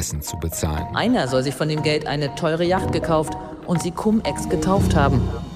Abendessen zu bezahlen. Einer soll sich von dem Geld eine teure Yacht gekauft und sie Cum-Ex getauft haben.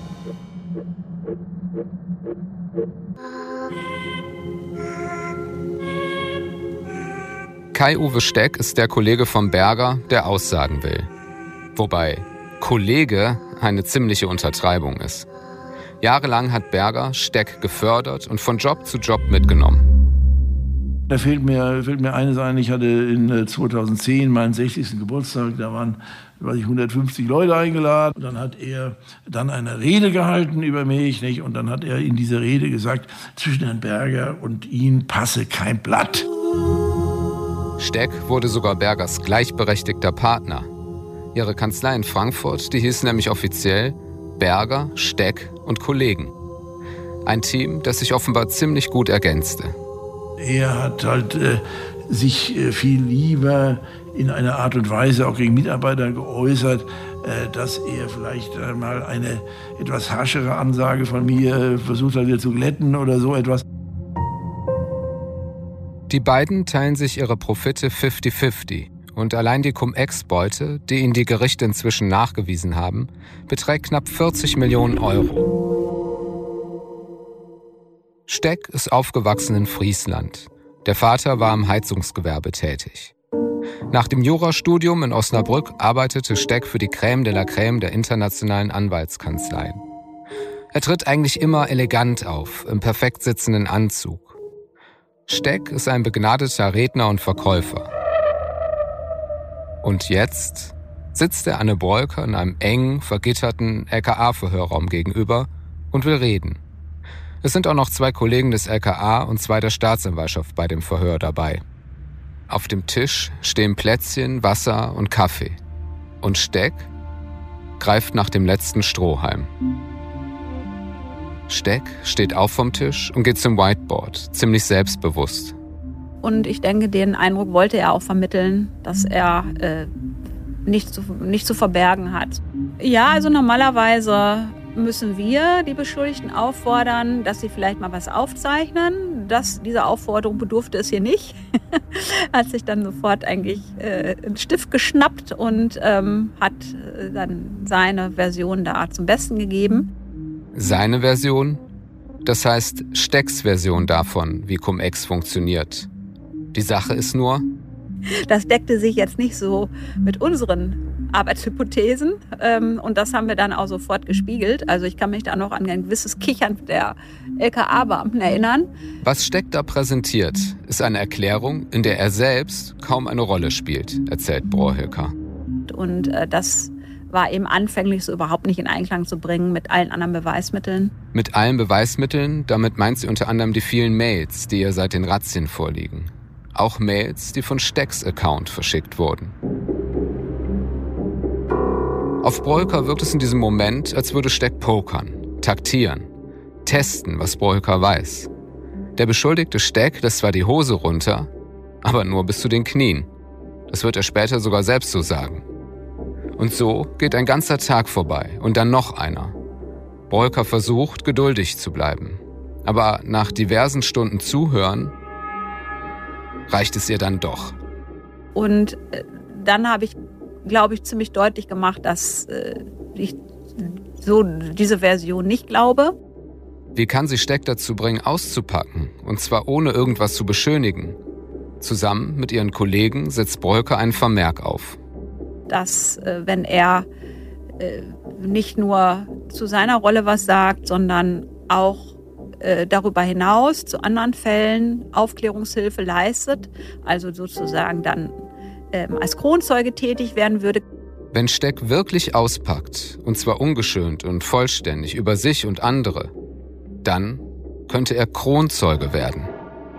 Kai-Uwe Steck ist der Kollege vom Berger, der aussagen will. Wobei Kollege eine ziemliche Untertreibung ist. Jahrelang hat Berger Steck gefördert und von Job zu Job mitgenommen. Da fällt mir eines ein, ich hatte in 2010 meinen 60. Geburtstag, da waren 150 Leute eingeladen. Und dann hat er dann eine Rede gehalten über mich, nicht? Und dann hat er in dieser Rede gesagt, zwischen Herrn Berger und ihm passe kein Blatt. Steck wurde sogar Bergers gleichberechtigter Partner. Ihre Kanzlei in Frankfurt, die hieß nämlich offiziell Berger, Steck und Kollegen. Ein Team, das sich offenbar ziemlich gut ergänzte. Er hat halt sich viel lieber in einer Art und Weise auch gegen Mitarbeiter geäußert, dass er vielleicht mal eine etwas harschere Ansage von mir versucht hat, wieder zu glätten oder so etwas. Die beiden teilen sich ihre Profite 50-50 und allein die Cum-Ex-Beute, die ihnen die Gerichte inzwischen nachgewiesen haben, beträgt knapp 40 Millionen Euro. Steck ist aufgewachsen in Friesland. Der Vater war im Heizungsgewerbe tätig. Nach dem Jurastudium in Osnabrück arbeitete Steck für die Crème de la Crème der internationalen Anwaltskanzleien. Er tritt eigentlich immer elegant auf, im perfekt sitzenden Anzug. Steck ist ein begnadeter Redner und Verkäufer. Und jetzt sitzt er Anne Broiker in einem engen, vergitterten LKA-Verhörraum gegenüber und will reden. Es sind auch noch 2 Kollegen des LKA und 2 der Staatsanwaltschaft bei dem Verhör dabei. Auf dem Tisch stehen Plätzchen, Wasser und Kaffee. Und Steck greift nach dem letzten Strohhalm. Steck steht auf vom Tisch und geht zum Whiteboard, ziemlich selbstbewusst. Und ich denke, den Eindruck wollte er auch vermitteln, dass er nicht zu verbergen hat. Ja, also normalerweise müssen wir die Beschuldigten auffordern, dass sie vielleicht mal was aufzeichnen. Diese Aufforderung bedurfte es hier nicht. Hat sich dann sofort eigentlich einen Stift geschnappt und hat dann seine Version da zum Besten gegeben. Seine Version? Das heißt Stecks Version davon, wie Cum-Ex funktioniert. Die Sache ist nur, das deckte sich jetzt nicht so mit unseren Arbeitshypothesen und das haben wir dann auch sofort gespiegelt. Also ich kann mich da noch an ein gewisses Kichern der LKA-Beamten erinnern. Was Steck da präsentiert, ist eine Erklärung, in der er selbst kaum eine Rolle spielt, erzählt Brohilker. Und das war eben anfänglich so überhaupt nicht in Einklang zu bringen mit allen anderen Beweismitteln. Mit allen Beweismitteln, damit meint sie unter anderem die vielen Mails, die ihr seit den Razzien vorliegen. Auch Mails, die von Stecks Account verschickt wurden. Auf Broiker wirkt es in diesem Moment, als würde Steck pokern, taktieren, testen, was Broiker weiß. Der beschuldigte Steck lässt zwar die Hose runter, aber nur bis zu den Knien. Das wird er später sogar selbst so sagen. Und so geht ein ganzer Tag vorbei und dann noch einer. Broiker versucht, geduldig zu bleiben. Aber nach diversen Stunden Zuhören reicht es ihr dann doch. Und dann habe ich, glaube ich, ziemlich deutlich gemacht, dass ich so diese Version nicht glaube. Wie kann sie Steck dazu bringen, auszupacken? Und zwar ohne irgendwas zu beschönigen. Zusammen mit ihren Kollegen setzt Broiker einen Vermerk auf. Dass, wenn er nicht nur zu seiner Rolle was sagt, sondern auch darüber hinaus zu anderen Fällen Aufklärungshilfe leistet, also sozusagen dann als Kronzeuge tätig werden würde. Wenn Steck wirklich auspackt, und zwar ungeschönt und vollständig über sich und andere, dann könnte er Kronzeuge werden.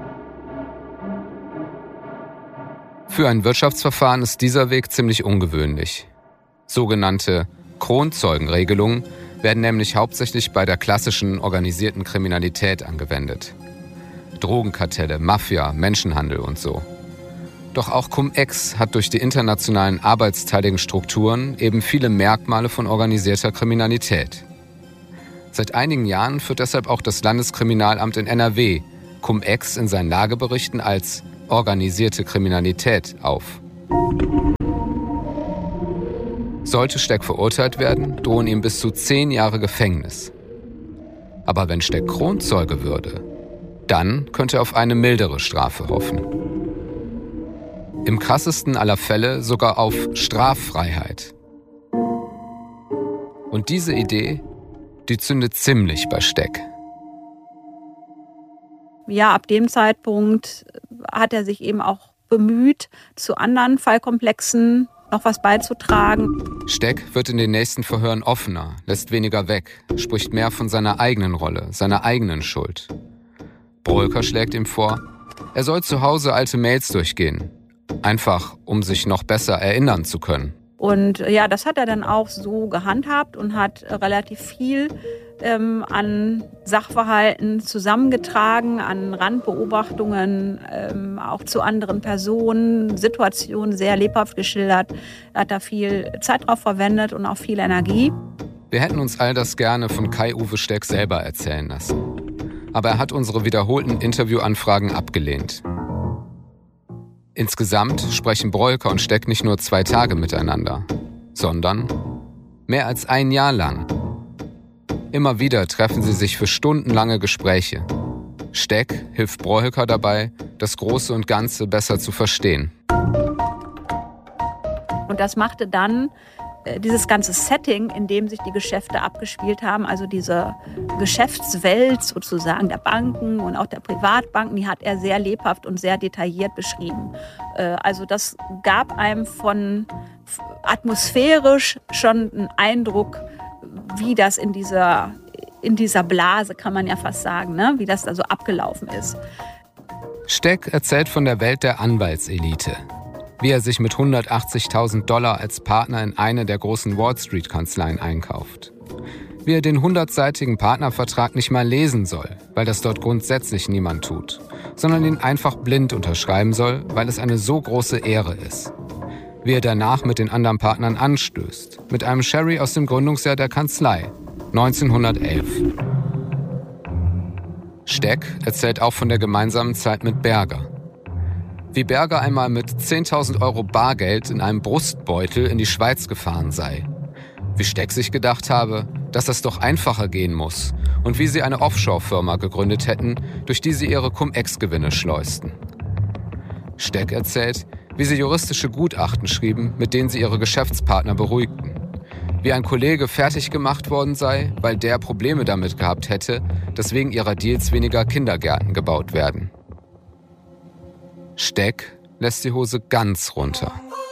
Für ein Wirtschaftsverfahren ist dieser Weg ziemlich ungewöhnlich. Sogenannte Kronzeugenregelungen werden nämlich hauptsächlich bei der klassischen organisierten Kriminalität angewendet. Drogenkartelle, Mafia, Menschenhandel und so. Doch auch Cum-Ex hat durch die internationalen arbeitsteiligen Strukturen eben viele Merkmale von organisierter Kriminalität. Seit einigen Jahren führt deshalb auch das Landeskriminalamt in NRW Cum-Ex in seinen Lageberichten als organisierte Kriminalität auf. Sollte Steck verurteilt werden, drohen ihm bis zu 10 Jahre Gefängnis. Aber wenn Steck Kronzeuge würde, dann könnte er auf eine mildere Strafe hoffen. Im krassesten aller Fälle sogar auf Straffreiheit. Und diese Idee, die zündet ziemlich bei Steck. Ja, ab dem Zeitpunkt hat er sich eben auch bemüht, zu anderen Fallkomplexen noch was beizutragen. Steck wird in den nächsten Verhören offener, lässt weniger weg, spricht mehr von seiner eigenen Rolle, seiner eigenen Schuld. Broeker schlägt ihm vor, er soll zu Hause alte Mails durchgehen, einfach um sich noch besser erinnern zu können. Und ja, das hat er dann auch so gehandhabt und hat relativ viel an Sachverhalten zusammengetragen, an Randbeobachtungen, auch zu anderen Personen, Situationen sehr lebhaft geschildert. Er hat da viel Zeit drauf verwendet und auch viel Energie. Wir hätten uns all das gerne von Kai-Uwe Steck selber erzählen lassen. Aber er hat unsere wiederholten Interviewanfragen abgelehnt. Insgesamt sprechen Broeker und Steck nicht nur 2 Tage miteinander, sondern mehr als 1 Jahr lang. Immer wieder treffen sie sich für stundenlange Gespräche. Steck hilft Broeker dabei, das Große und Ganze besser zu verstehen. Und das machte dann dieses ganze Setting, in dem sich die Geschäfte abgespielt haben, also diese Geschäftswelt sozusagen der Banken und auch der Privatbanken, die hat er sehr lebhaft und sehr detailliert beschrieben. Also das gab einem von atmosphärisch schon einen Eindruck, wie das in dieser Blase, kann man ja fast sagen, ne? Wie das da so abgelaufen ist. Steck erzählt von der Welt der Anwaltselite. Wie er sich mit $180.000 als Partner in eine der großen Wall-Street-Kanzleien einkauft. Wie er den 100-seitigen Partnervertrag nicht mal lesen soll, weil das dort grundsätzlich niemand tut, sondern ihn einfach blind unterschreiben soll, weil es eine so große Ehre ist. Wie er danach mit den anderen Partnern anstößt, mit einem Sherry aus dem Gründungsjahr der Kanzlei, 1911. Steck erzählt auch von der gemeinsamen Zeit mit Berger. Wie Berger einmal mit 10.000 € Bargeld in einem Brustbeutel in die Schweiz gefahren sei. Wie Steck sich gedacht habe, dass das doch einfacher gehen muss und wie sie eine Offshore-Firma gegründet hätten, durch die sie ihre Cum-Ex-Gewinne schleusten. Steck erzählt, wie sie juristische Gutachten schrieben, mit denen sie ihre Geschäftspartner beruhigten. Wie ein Kollege fertig gemacht worden sei, weil der Probleme damit gehabt hätte, dass wegen ihrer Deals weniger Kindergärten gebaut werden. Steck lässt die Hose ganz runter.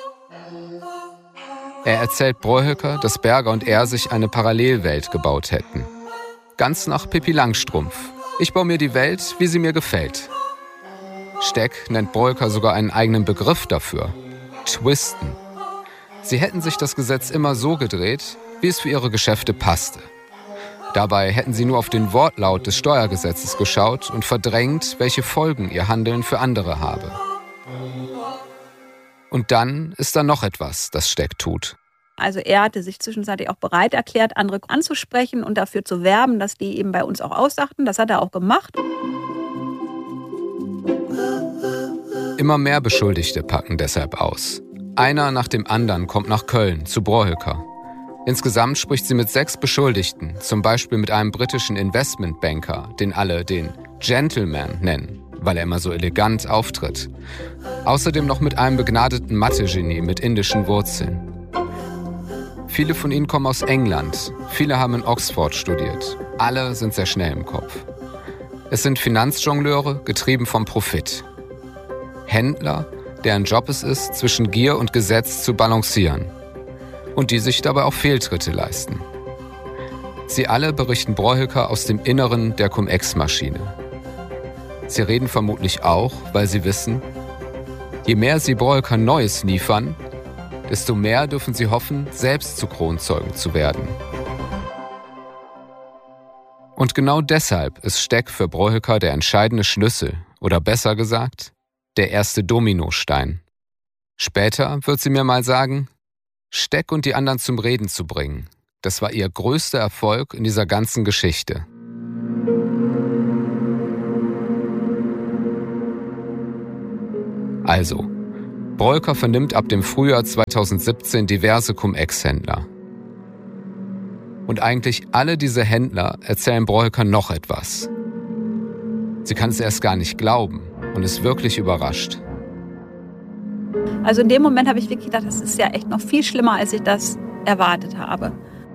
Er erzählt Broeker, dass Berger und er sich eine Parallelwelt gebaut hätten. Ganz nach Pippi Langstrumpf. Ich baue mir die Welt, wie sie mir gefällt. Steck nennt Broeker sogar einen eigenen Begriff dafür. Twisten. Sie hätten sich das Gesetz immer so gedreht, wie es für ihre Geschäfte passte. Dabei hätten sie nur auf den Wortlaut des Steuergesetzes geschaut und verdrängt, welche Folgen ihr Handeln für andere habe. Und dann ist da noch etwas, das Steck tut. Also er hatte sich zwischenzeitlich auch bereit erklärt, andere anzusprechen und dafür zu werben, dass die eben bei uns auch aussachten. Das hat er auch gemacht. Immer mehr Beschuldigte packen deshalb aus. Einer nach dem anderen kommt nach Köln, zu Broeker. Insgesamt spricht sie mit 6 Beschuldigten, zum Beispiel mit einem britischen Investmentbanker, den alle den Gentleman nennen, weil er immer so elegant auftritt. Außerdem noch mit einem begnadeten Mathe-Genie mit indischen Wurzeln. Viele von ihnen kommen aus England, viele haben in Oxford studiert. Alle sind sehr schnell im Kopf. Es sind Finanzjongleure, getrieben vom Profit. Händler, deren Job es ist, zwischen Gier und Gesetz zu balancieren. Und die sich dabei auch Fehltritte leisten. Sie alle berichten Broeker aus dem Inneren der Cum-Ex-Maschine. Sie reden vermutlich auch, weil sie wissen, je mehr sie Broeker Neues liefern, desto mehr dürfen sie hoffen, selbst zu Kronzeugen zu werden. Und genau deshalb ist Steck für Broeker der entscheidende Schlüssel, oder besser gesagt, der erste Dominostein. Später wird sie mir mal sagen, Steck und die anderen zum Reden zu bringen, das war ihr größter Erfolg in dieser ganzen Geschichte. Also, Breuker vernimmt ab dem Frühjahr 2017 diverse Cum-Ex-Händler. Und eigentlich alle diese Händler erzählen Breuker noch etwas. Sie kann es erst gar nicht glauben und ist wirklich überrascht. Also in dem Moment habe ich wirklich gedacht, das ist ja echt noch viel schlimmer, als ich das erwartet habe.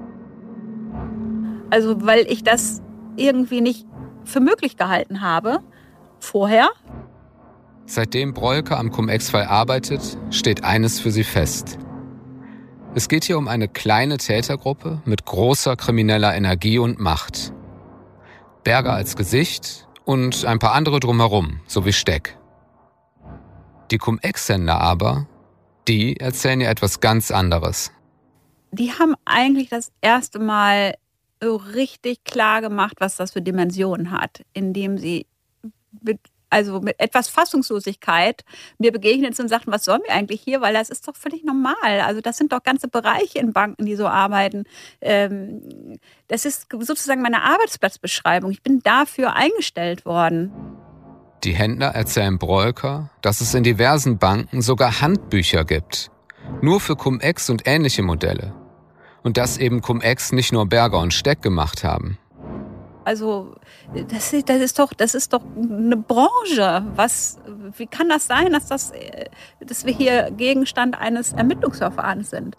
Also weil ich das irgendwie nicht für möglich gehalten habe vorher. Seitdem Breuker am Cum-Ex-Fall arbeitet, steht eines für sie fest. Es geht hier um eine kleine Tätergruppe mit großer krimineller Energie und Macht. Berger als Gesicht und ein paar andere drumherum, so wie Steck. Die Cum-Ex-Händler aber, die erzählen ihr etwas ganz anderes. Die haben eigentlich das erste Mal so richtig klar gemacht, was das für Dimensionen hat, indem sie mit etwas Fassungslosigkeit mir begegnet sind und sagten, was sollen wir eigentlich hier, weil das ist doch völlig normal. Also das sind doch ganze Bereiche in Banken, die so arbeiten. Das ist sozusagen meine Arbeitsplatzbeschreibung. Ich bin dafür eingestellt worden. Die Händler erzählen Breuker, dass es in diversen Banken sogar Handbücher gibt. Nur für Cum-Ex und ähnliche Modelle. Und dass eben Cum-Ex nicht nur Berger und Steck gemacht haben. Also das ist doch eine Branche. Wie kann das sein, dass wir hier Gegenstand eines Ermittlungsverfahrens sind?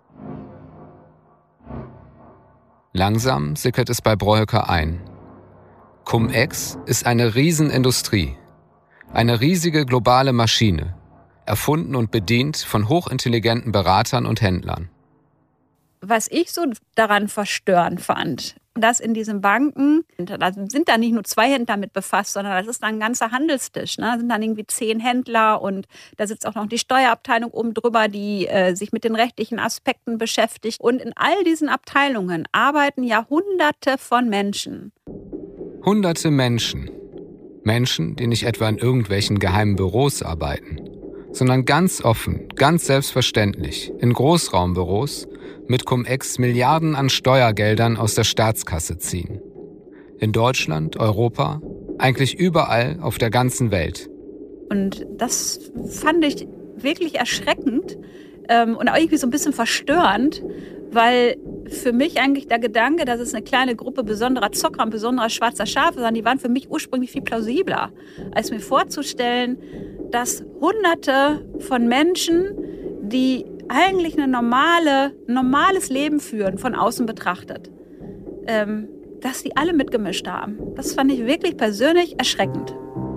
Langsam sickert es bei Breuker ein. Cum-Ex ist eine Riesenindustrie. Eine riesige globale Maschine. Erfunden und bedient von hochintelligenten Beratern und Händlern. Was ich so daran verstörend fand, dass in diesen Banken, da sind da nicht nur 2 Händler mit befasst, sondern das ist dann ein ganzer Handelstisch. Ne? Da sind dann irgendwie 10 Händler und da sitzt auch noch die Steuerabteilung oben drüber, die sich mit den rechtlichen Aspekten beschäftigt. Und in all diesen Abteilungen arbeiten ja Hunderte von Menschen. Hunderte Menschen. Menschen, die nicht etwa in irgendwelchen geheimen Büros arbeiten, sondern ganz offen, ganz selbstverständlich in Großraumbüros mit Cum-Ex Milliarden an Steuergeldern aus der Staatskasse ziehen. In Deutschland, Europa, eigentlich überall auf der ganzen Welt. Und das fand ich wirklich erschreckend und auch irgendwie so ein bisschen verstörend, weil für mich eigentlich der Gedanke, dass es eine kleine Gruppe besonderer Zocker und besonderer schwarzer Schafe sind, die waren für mich ursprünglich viel plausibler, als mir vorzustellen, dass Hunderte von Menschen, die eigentlich ein normales Leben führen, von außen betrachtet, dass die alle mitgemischt haben. Das fand ich wirklich persönlich erschreckend.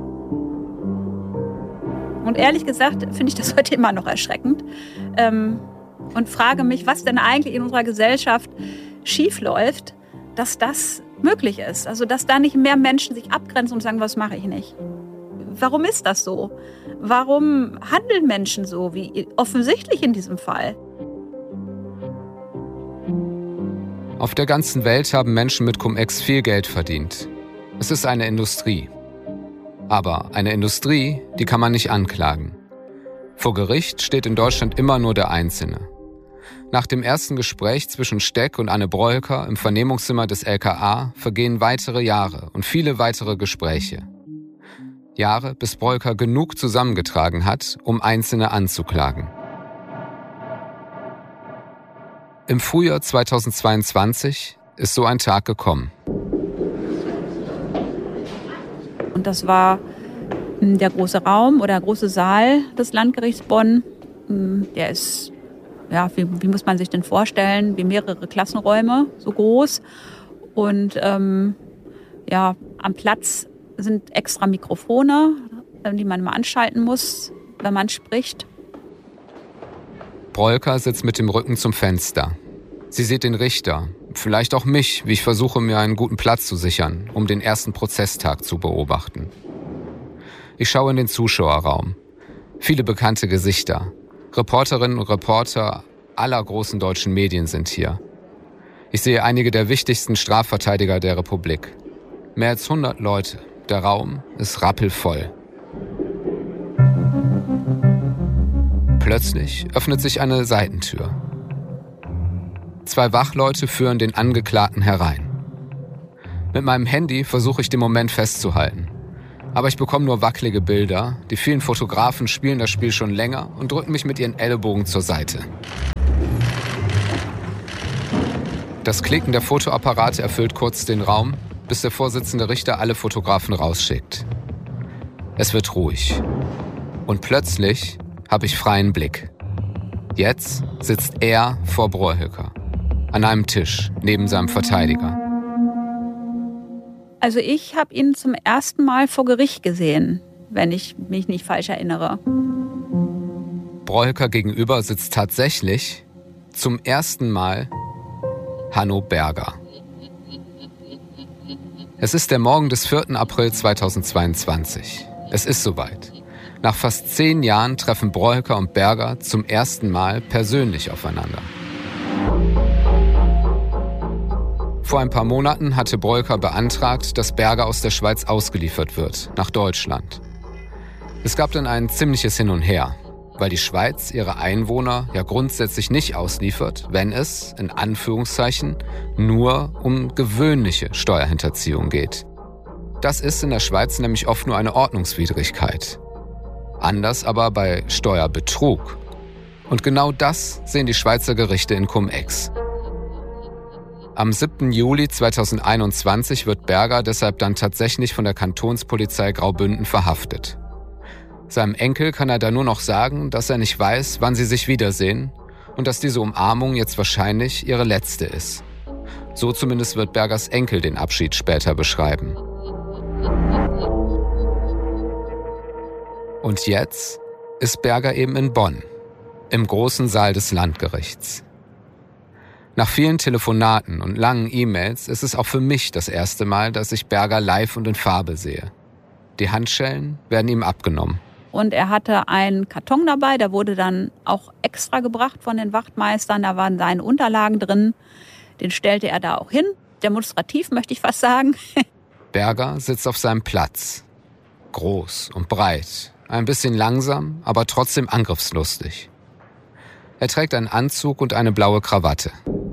Und ehrlich gesagt finde ich das heute immer noch erschreckend und frage mich, was denn eigentlich in unserer Gesellschaft schiefläuft, dass das möglich ist. Also dass da nicht mehr Menschen sich abgrenzen und sagen, was mache ich nicht. Warum ist das so? Warum handeln Menschen so, wie offensichtlich in diesem Fall? Auf der ganzen Welt haben Menschen mit Cum-Ex viel Geld verdient. Es ist eine Industrie. Aber eine Industrie, die kann man nicht anklagen. Vor Gericht steht in Deutschland immer nur der Einzelne. Nach dem ersten Gespräch zwischen Steck und Anne Breuker im Vernehmungszimmer des LKA vergehen weitere Jahre und viele weitere Gespräche. Jahre, bis Breuker genug zusammengetragen hat, um Einzelne anzuklagen. Im Frühjahr 2022 ist so ein Tag gekommen. Und das war der große Raum oder große Saal des Landgerichts Bonn. Der ist, ja, wie muss man sich denn vorstellen, wie mehrere Klassenräume, so groß. Und am Platz sind extra Mikrofone, die man mal anschalten muss, wenn man spricht. Breuker sitzt mit dem Rücken zum Fenster. Sie sieht den Richter, vielleicht auch mich, wie ich versuche, mir einen guten Platz zu sichern, um den ersten Prozesstag zu beobachten. Ich schaue in den Zuschauerraum. Viele bekannte Gesichter. Reporterinnen und Reporter aller großen deutschen Medien sind hier. Ich sehe einige der wichtigsten Strafverteidiger der Republik. Mehr als 100 Leute. Der Raum ist rappelvoll. Plötzlich öffnet sich eine Seitentür. 2 Wachleute führen den Angeklagten herein. Mit meinem Handy versuche ich den Moment festzuhalten. Aber ich bekomme nur wackelige Bilder. Die vielen Fotografen spielen das Spiel schon länger und drücken mich mit ihren Ellenbogen zur Seite. Das Klicken der Fotoapparate erfüllt kurz den Raum, bis der Vorsitzende Richter alle Fotografen rausschickt. Es wird ruhig. Und plötzlich habe ich freien Blick. Jetzt sitzt er vor Brohülker. An einem Tisch, neben seinem Verteidiger. Also ich habe ihn zum ersten Mal vor Gericht gesehen, wenn ich mich nicht falsch erinnere. Brohülker gegenüber sitzt tatsächlich zum ersten Mal Hanno Berger. Es ist der Morgen des 4. April 2022. Es ist soweit. Nach fast 10 Jahren treffen Brohülker und Berger zum ersten Mal persönlich aufeinander. Vor ein paar Monaten hatte Brohülker beantragt, dass Berger aus der Schweiz ausgeliefert wird, nach Deutschland. Es gab dann ein ziemliches Hin und Her, weil die Schweiz ihre Einwohner ja grundsätzlich nicht ausliefert, wenn es, in Anführungszeichen, nur um gewöhnliche Steuerhinterziehung geht. Das ist in der Schweiz nämlich oft nur eine Ordnungswidrigkeit. Anders aber bei Steuerbetrug. Und genau das sehen die Schweizer Gerichte in Cum-Ex. Am 7. Juli 2021 wird Berger deshalb dann tatsächlich von der Kantonspolizei Graubünden verhaftet. Seinem Enkel kann er da nur noch sagen, dass er nicht weiß, wann sie sich wiedersehen und dass diese Umarmung jetzt wahrscheinlich ihre letzte ist. So zumindest wird Bergers Enkel den Abschied später beschreiben. Und jetzt ist Berger eben in Bonn, im großen Saal des Landgerichts. Nach vielen Telefonaten und langen E-Mails ist es auch für mich das erste Mal, dass ich Berger live und in Farbe sehe. Die Handschellen werden ihm abgenommen. Und er hatte einen Karton dabei, der wurde dann auch extra gebracht von den Wachtmeistern. Da waren seine Unterlagen drin. Den stellte er da auch hin. Demonstrativ, möchte ich fast sagen. Berger sitzt auf seinem Platz. Groß und breit. Ein bisschen langsam, aber trotzdem angriffslustig. Er trägt einen Anzug und eine blaue Krawatte.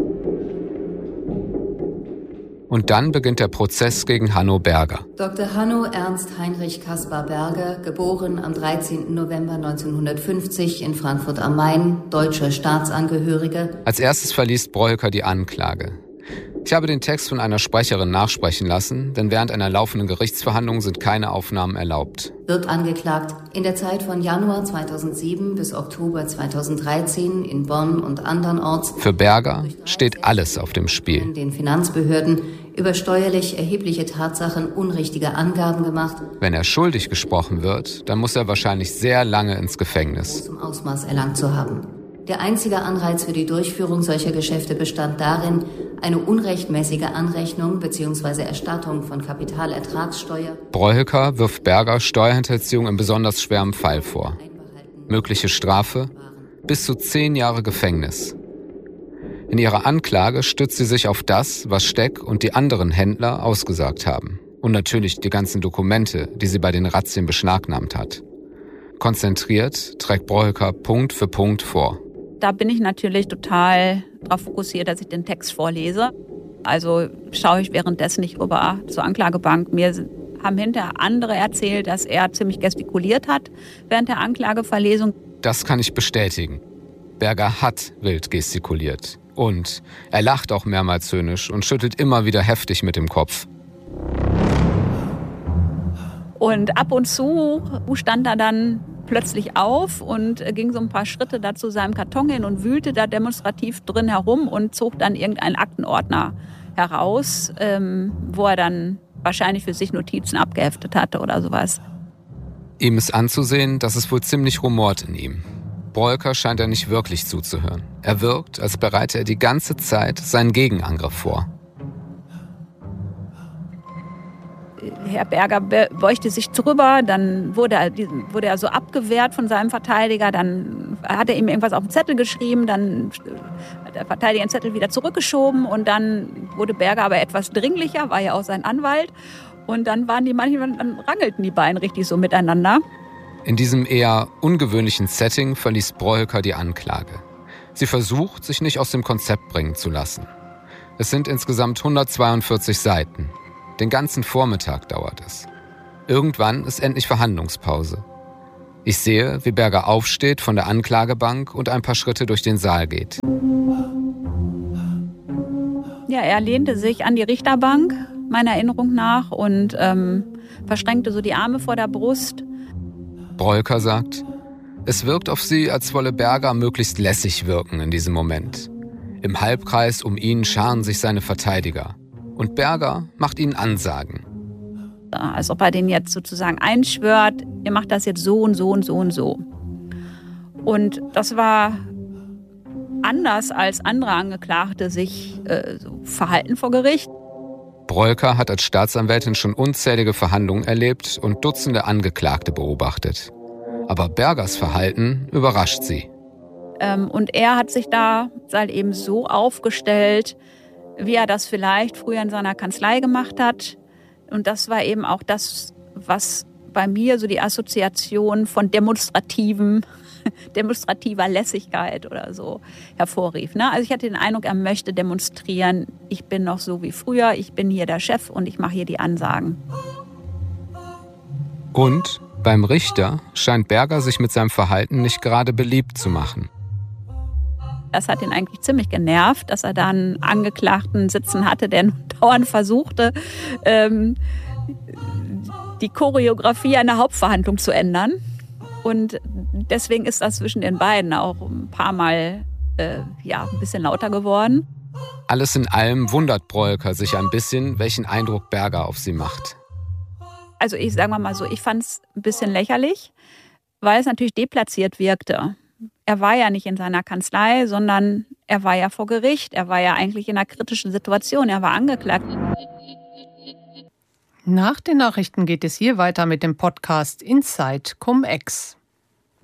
Und dann beginnt der Prozess gegen Hanno Berger. Dr. Hanno Ernst Heinrich Caspar Berger, geboren am 13. November 1950 in Frankfurt am Main, deutscher Staatsangehöriger. Als erstes verliest Brohülker die Anklage. Ich habe den Text von einer Sprecherin nachsprechen lassen, denn während einer laufenden Gerichtsverhandlung sind keine Aufnahmen erlaubt. Wird angeklagt, in der Zeit von Januar 2007 bis Oktober 2013 in Bonn und andernorts. Für Berger steht alles auf dem Spiel. In den Finanzbehörden über steuerlich erhebliche Tatsachen unrichtige Angaben gemacht. Wenn er schuldig gesprochen wird, dann muss er wahrscheinlich sehr lange ins Gefängnis. Zum Ausmaß erlangt zu haben. Der einzige Anreiz für die Durchführung solcher Geschäfte bestand darin, eine unrechtmäßige Anrechnung bzw. Erstattung von Kapitalertragssteuer. Brohülker wirft Berger Steuerhinterziehung in besonders schwerem Fall vor. Mögliche Strafe: bis zu 10 Jahre Gefängnis. In ihrer Anklage stützt sie sich auf das, was Steck und die anderen Händler ausgesagt haben. Und natürlich die ganzen Dokumente, die sie bei den Razzien beschlagnahmt hat. Konzentriert trägt Brohülker Punkt für Punkt vor. Da bin ich natürlich total darauf fokussiert, dass ich den Text vorlese. Also schaue ich währenddessen nicht rüber zur Anklagebank. Mir haben hinterher andere erzählt, dass er ziemlich gestikuliert hat während der Anklageverlesung. Das kann ich bestätigen. Berger hat wild gestikuliert. Und er lacht auch mehrmals höhnisch und schüttelt immer wieder heftig mit dem Kopf. Und ab und zu stand er dann plötzlich auf und ging so ein paar Schritte da zu seinem Karton hin und wühlte da demonstrativ drin herum und zog dann irgendeinen Aktenordner heraus, wo er dann wahrscheinlich für sich Notizen abgeheftet hatte oder sowas. Ihm ist anzusehen, dass es wohl ziemlich rumort in ihm. Brohülker scheint er nicht wirklich zuzuhören. Er wirkt, als bereite er die ganze Zeit seinen Gegenangriff vor. Herr Berger beugte sich drüber, dann wurde er so abgewehrt von seinem Verteidiger, dann hat er ihm irgendwas auf den Zettel geschrieben, dann hat der Verteidiger den Zettel wieder zurückgeschoben und dann wurde Berger aber etwas dringlicher, war ja auch sein Anwalt, und dann dann rangelten die beiden richtig so miteinander. In diesem eher ungewöhnlichen Setting verließ Brohülker die Anklage. Sie versucht, sich nicht aus dem Konzept bringen zu lassen. Es sind insgesamt 142 Seiten. Den ganzen Vormittag dauert es. Irgendwann ist endlich Verhandlungspause. Ich sehe, wie Berger aufsteht von der Anklagebank und ein paar Schritte durch den Saal geht. Ja, er lehnte sich an die Richterbank, meiner Erinnerung nach, und verschränkte so die Arme vor der Brust. Broeker sagt, es wirkt auf sie, als wolle Berger möglichst lässig wirken in diesem Moment. Im Halbkreis um ihn scharen sich seine Verteidiger. Und Berger macht ihnen Ansagen. Als ob er den jetzt sozusagen einschwört, ihr macht das jetzt so und so und so und so. Und das war anders, als andere Angeklagte sich so verhalten vor Gericht. Broeker hat als Staatsanwältin schon unzählige Verhandlungen erlebt und Dutzende Angeklagte beobachtet. Aber Bergers Verhalten überrascht sie. Und er hat sich da halt eben so aufgestellt, wie er das vielleicht früher in seiner Kanzlei gemacht hat. Und das war eben auch das, was bei mir so die Assoziation von demonstrativer Lässigkeit oder so hervorrief. Ne? Also ich hatte den Eindruck, er möchte demonstrieren, ich bin noch so wie früher, ich bin hier der Chef und ich mache hier die Ansagen. Und beim Richter scheint Berger sich mit seinem Verhalten nicht gerade beliebt zu machen. Das hat ihn eigentlich ziemlich genervt, dass er da einen Angeklagten sitzen hatte, der dauernd versuchte, die Choreografie einer Hauptverhandlung zu ändern. Und deswegen ist das zwischen den beiden auch ein paar Mal ein bisschen lauter geworden. Alles in allem wundert Broeker sich ein bisschen, welchen Eindruck Berger auf sie macht. Also ich sage mal so, ich fand es ein bisschen lächerlich, weil es natürlich deplatziert wirkte. Er war ja nicht in seiner Kanzlei, sondern er war ja vor Gericht. Er war ja eigentlich in einer kritischen Situation. Er war angeklagt. Nach den Nachrichten geht es hier weiter mit dem Podcast Inside Cum-Ex.